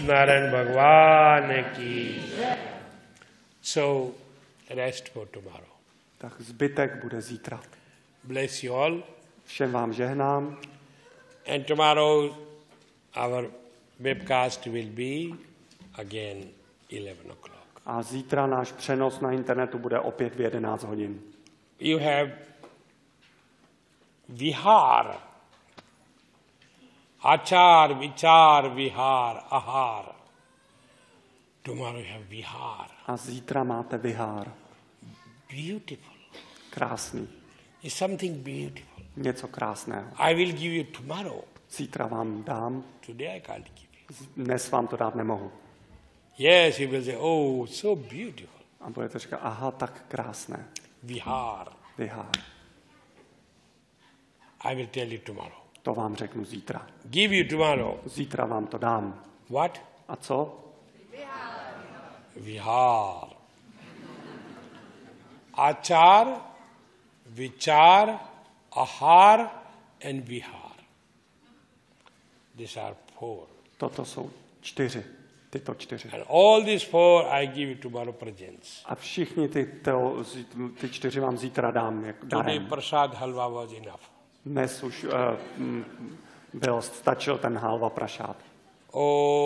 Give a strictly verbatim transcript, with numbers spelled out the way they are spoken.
Narayan Bhagwan ki. So, rest for tomorrow. Tak zbytek bude zítra. Bless you all. Všem vám žehnám. And tomorrow our webcast will be again eleven o'clock. A zítra náš přenos na internetu bude opět v jedenáct hodin. You have vihar. Achar, vichar, vihar, ahar. Tomorrow you have vihar. A zítra máte vihár. Beautiful. Krásný. It's something beautiful. Něco krásného. I will give you tomorrow. Zítra vám dám. Today I can't give you. Dnes vám to dát nemohu. Yes, you will say, oh, so beautiful. A budete říkat, aha, tak krásné. Vihar. Vihár. I will tell you tomorrow. To vám řeknu zítra. Give you tomorrow. Zítra vám to dám. What? A co? Vihar. Achar, vichar, ahar and vihar. These are four. Toto jsou čtyři. Tyto čtyři. And all these four I give you tomorrow presents. A všichni ty, to, ty čtyři vám zítra dám. Jak Today darem. prasad halwa was enough. Dnes už uh, byl, stačil ten halva prašát. Oh.